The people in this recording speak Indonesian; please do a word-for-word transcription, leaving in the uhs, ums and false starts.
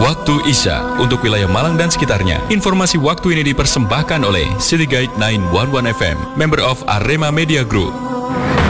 Waktu Isya untuk wilayah Malang dan sekitarnya. Informasi waktu ini dipersembahkan oleh City Guide sembilan satu satu F M, member of Arema Media Group.